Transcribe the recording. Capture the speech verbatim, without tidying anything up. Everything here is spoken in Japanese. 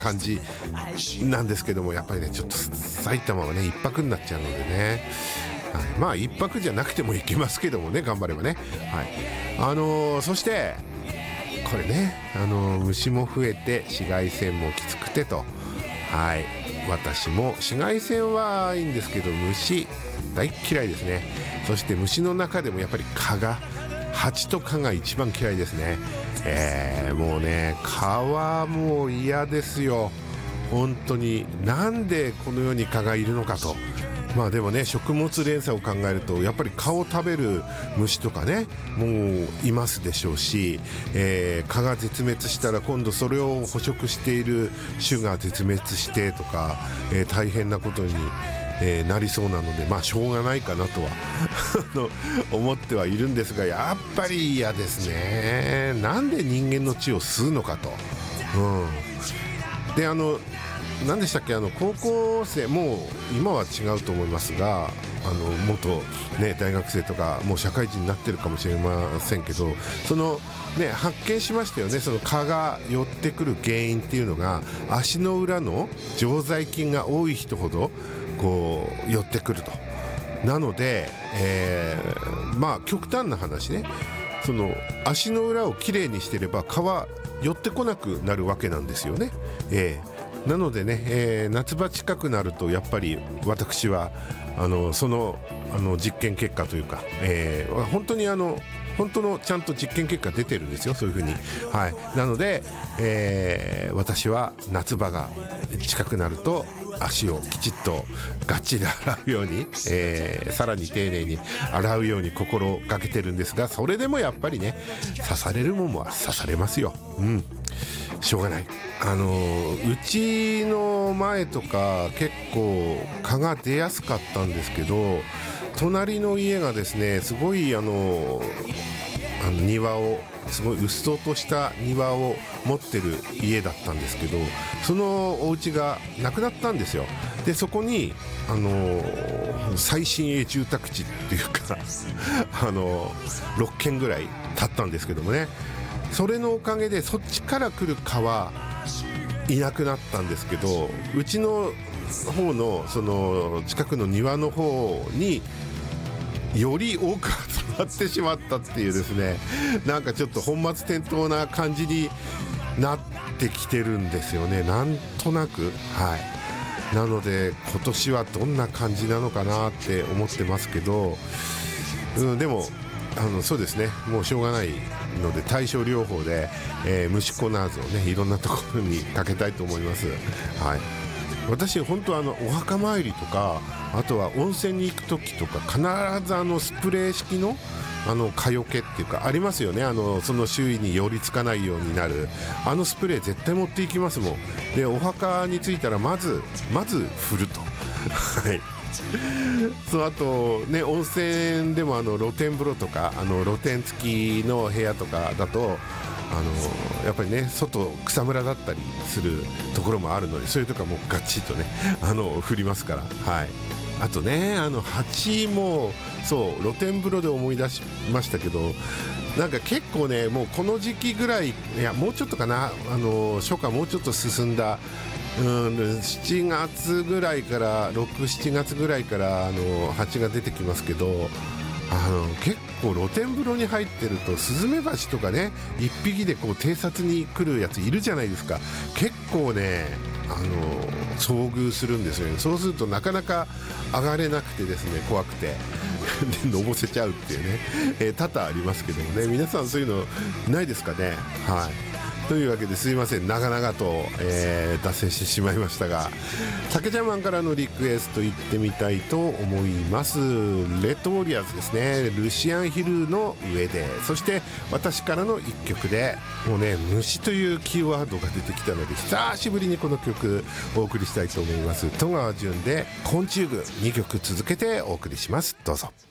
感じなんですけども、やっぱりねちょっと埼玉はね一泊になっちゃうのでね、はい、まあ一泊じゃなくても行けますけどもね、頑張ればね、はい、あのー、そしてこれね、あのー、虫も増えて紫外線もきつくてと、はい、私も紫外線はいいんですけど虫大嫌いですね。そして虫の中でもやっぱり蚊が、蜂と蚊が一番嫌いですね。えー、もうね蚊はもう嫌ですよ本当に。なんでこの世に蚊がいるのかと。まあでもね、食物連鎖を考えるとやっぱり蚊を食べる虫とかねもういますでしょうし、えー、蚊が絶滅したら今度それを捕食している種が絶滅してとか、えー、大変なことに、えー、なりそうなので、まあしょうがないかなとは思ってはいるんですが、やっぱり嫌ですね。なんで人間の血を吸うのかと、うん、であの何でしたっけ、あの高校生、もう今は違うと思いますが、あの元、ね、大学生とかもう社会人になってるかもしれませんけど、その、ね、発見しましたよね。その蚊が寄ってくる原因っていうのが足の裏の常在菌が多い人ほどこう寄ってくると。なので、えー、まあ極端な話ね、その足の裏をきれいにしてれば蚊は寄ってこなくなるわけなんですよね。えーなのでね、えー、夏場近くなるとやっぱり私はあのその、あの実験結果というか、えー、本当にあの本当のちゃんと実験結果出てるんですよ、そういう風に、はい、なので、えー、私は夏場が近くなると足をきちっとがっちり洗うように、えー、さらに丁寧に洗うように心がけてるんですが、それでもやっぱりね刺されるもんは刺されますよ。うん、しょうがない。あのうちの前とか結構蚊が出やすかったんですけど、隣の家がですねすごいあのあの庭をすごいうっそうとした庭を持ってる家だったんですけど、そのお家がなくなったんですよ。でそこにあの最新鋭住宅地っていうかあのろっけんぐらい建ったんですけどもね、それのおかげでそっちから来る蚊はいなくなったんですけど、うちの方のその近くの庭の方により多く集まってしまったっていうですね、なんかちょっと本末転倒な感じになってきてるんですよね、なんとなく。はい、なので今年はどんな感じなのかなって思ってますけど、うん、でもあのそうですね、もうしょうがないので対症療法で、えー、虫コナーズをねいろんなところにかけたいと思います。はい、私本当はあのお墓参りとか、あとは温泉に行く時とか必ずあのスプレー式のあの蚊よけっていうかありますよね。あのその周囲に寄りつかないようになるあのスプレー絶対持っていきますもん。でお墓に着いたらまずまず振るとはいそうあとね、温泉でもあの露天風呂とかあの露天付きの部屋とかだとあのやっぱりね外草むらだったりするところもあるので、そういうとこはもうガッチリとねあの振りますから。はい、あとねあの蜂もそう露天風呂で思い出しましたけど、なんか結構ねもうこの時期ぐらい、いやもうちょっとかな、あの初夏もうちょっと進んだうん、しちがつぐらいからろく、しちがつぐらいからあの蜂が出てきますけど、あの結構露天風呂に入ってるとスズメバチとかねいっぴきでこう偵察に来るやついるじゃないですか。結構ねあの遭遇するんですよね。そうするとなかなか上がれなくてですね、怖くてでのぼせちゃうっていうね、えー、多々ありますけどもね、皆さんそういうのないですかね。はい、というわけですいません、長々と、えー、脱線してしまいましたが、竹ちゃんマンからのリクエスト行ってみたいと思います。レッドウォリアーズですね、ルシアンヒルの上で、そして私からのいっきょくで、もうね虫というキーワードが出てきたので久しぶりにこの曲お送りしたいと思います。戸川純で昆虫具、にきょく続けてお送りします。どうぞ。